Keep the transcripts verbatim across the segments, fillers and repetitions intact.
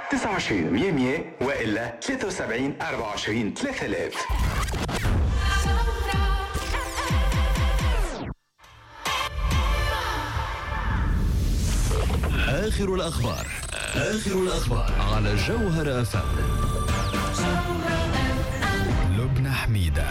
تسعة وعشرين مية مية وإلا ثلاثة وسبعين أربعة وعشرين ثلاثة آلاف. آخر الأخبار آخر الأخبار على جوهر أف أم. لبنى حميدة.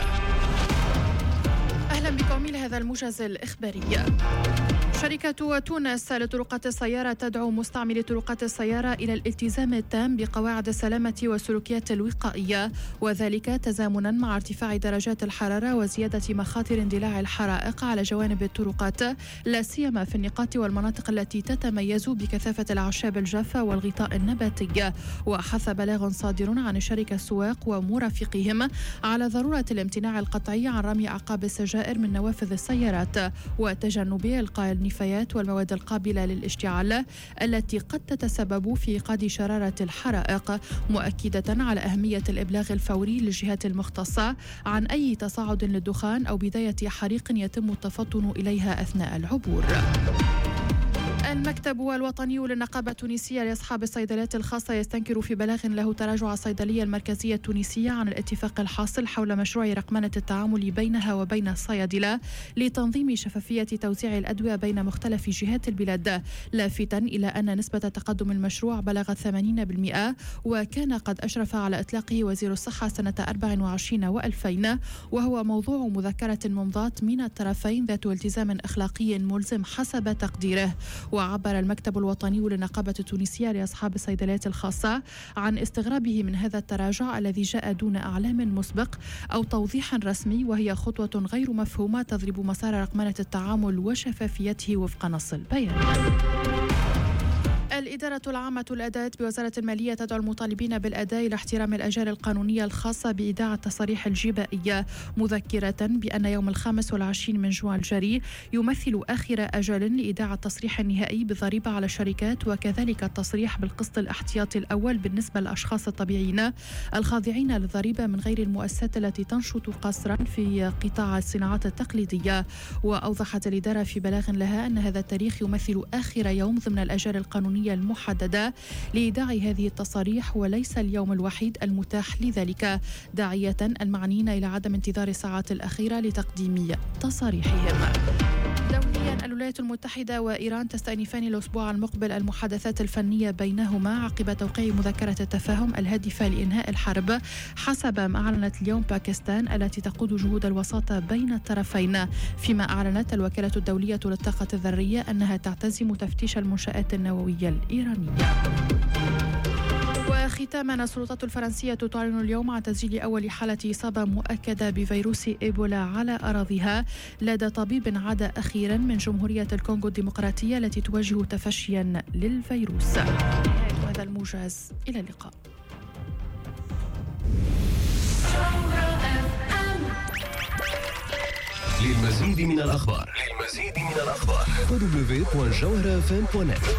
أهلا بكم إلى هذا الموجز الإخباري. شركة تونس لطرقات السيارة تدعو مستعملي طرقات السيارة إلى الالتزام التام بقواعد السلامة والسلوكيات الوقائية، وذلك تزامنا مع ارتفاع درجات الحرارة وزيادة مخاطر اندلاع الحرائق على جوانب الطرقات، لا سيما في النقاط والمناطق التي تتميز بكثافة الأعشاب الجافة والغطاء النباتي. وحث بلاغ صادر عن الشركة السواق ومرافقهم على ضرورة الامتناع القطعي عن رمي أعقاب السجائر من نوافذ السيارات وتجنب إلقاء النفايات والمواد القابلة للاشتعال التي قد تتسبب في إيقاد شرارة الحرائق، مؤكدة على أهمية الإبلاغ الفوري للجهات المختصة عن أي تصاعد للدخان أو بداية حريق يتم التفطن إليها أثناء العبور. المكتب الوطني للنقابة التونسية لأصحاب الصيدليات الخاصة يستنكر في بلاغ له تراجع الصيدلية المركزية التونسية عن الاتفاق الحاصل حول مشروع رقمنة التعامل بينها وبين الصيادلة لتنظيم شفافية توزيع الأدوية بين مختلف جهات البلاد، لافتا إلى أن نسبة تقدم المشروع بلغت ثمانين بالمئة، وكان قد أشرف على إطلاقه وزير الصحة سنة أربعة وعشرين وألفين، وهو موضوع مذكرة ممضاة من الطرفين ذات التزام أخلاقي ملزم حسب تقديره. وعبر المكتب الوطني للنقابة التونسية لأصحاب الصيدليات الخاصة عن استغرابه من هذا التراجع الذي جاء دون أعلام مسبق أو توضيح رسمي، وهي خطوة غير مفهومة تضرب مسار رقمنة التعامل وشفافيته وفق نص البيان. الإدارة العامة للأداء بوزارة المالية تدعو المطالبين بالأداء إلى احترام الأجال القانونية الخاصة بإيداع التصاريح الجبائية، مذكرة بأن يوم الخامس والعشرين من جوان الجاري يمثل آخر أجل لإيداع التصريح النهائي بالضريبة على الشركات، وكذلك التصريح بالقسط الاحتياطي الأول بالنسبة للأشخاص الطبيعيين الخاضعين للضريبة من غير المؤسسات التي تنشط قصرا في قطاع الصناعات التقليدية. وأوضحت الإدارة في بلاغ لها أن هذا التاريخ يمثل آخر يوم ضمن الأجال القانونية المحددة لإيداع هذه التصاريح، وليس اليوم الوحيد المتاح لذلك، داعية المعنيين إلى عدم انتظار الساعات الأخيرة لتقديم تصاريحهم. دوليا، الولايات المتحدة وإيران تستأنفان الأسبوع المقبل المحادثات الفنية بينهما عقب توقيع مذكرة التفاهم الهادفة لإنهاء الحرب، حسب ما أعلنت اليوم باكستان التي تقود جهود الوساطة بين الطرفين، فيما أعلنت الوكالة الدولية للطاقة الذرية أنها تعتزم تفتيش المنشآت النووية الإيرانية. وختاما، السلطات الفرنسية تعلن اليوم عن تسجيل أول حالة إصابة مؤكدة بفيروس إيبولا على أراضيها لدى طبيب عاد أخيرا من جمهورية الكونغو الديمقراطية التي تواجه تفشيا للفيروس. نهاية هذا الموجز، إلى اللقاء. للمزيد من الأخبار للمزيد من الأخبار دبليو دبليو دبليو دوت جوهر اف ام دوت نت.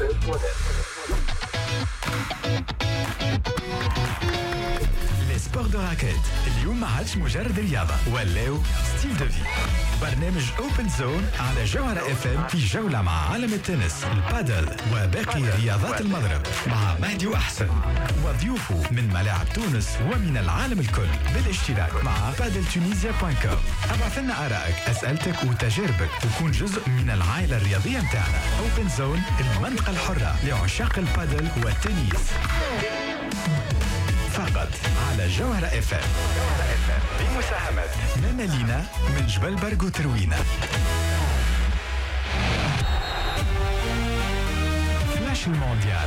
سبور دو راكيت اليوم ما عادش مجرد رياضة، ولاو ستيل دو في. برنامج اوبن زون على جوهر اف ام في جولة مع عالم التنس، البادل وباقي رياضات المضرب مع مهدي وأحسن وضيوفه من ملاعب تونس ومن العالم الكل، بالاشتراك مع بادل تونيزيا دوت كوم. ابعث لنا آرائك، أسئلتك وتجاربك، وكون جزء من العائلة الرياضية متاعنا. اوبن زون، المنطقة الحرة لعشاق البادل والتنس، فقط على جوهر اف ام، بمساهمة نانا لينا من جبل برغو تروينا. فلاش المونديال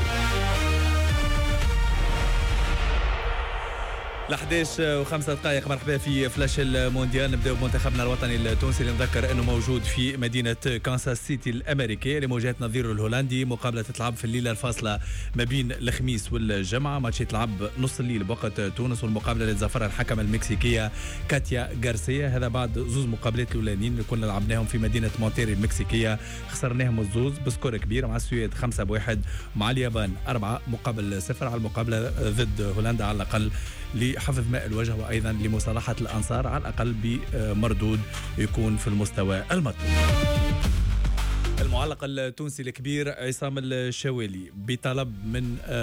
الأحداش وخمسة دقائق. مرحبا في فلاش المونديال. نبدأ بمنتخبنا الوطني التونسي اللي نذكر أنه موجود في مدينة كانساس سيتي الأمريكية لمواجهة نظيره الهولندي. مقابلة تتلعب في الليلة الفاصلة ما بين الخميس والجمعة. ماتش يتلعب نص الليل بوقت تونس، والمقابلة اللي تزفرها الحكمة المكسيكية كاتيا غارسيا. هذا بعد زوز مقابلات الأولانيين اللي كنا لعبناهم في مدينة مونتيري المكسيكية، خسرناهم الزوز بسكور كبير، مع السويد خمسة بواحد، مع اليابان أربعة مقابل صفر. على المقابلة ضد هولندا على الأقل لحفظ ماء الوجه، وأيضا لمصالحة الأنصار على الأقل بمردود يكون في المستوى المطلوب. المعلق التونسي الكبير عصام الشوالي بطلب من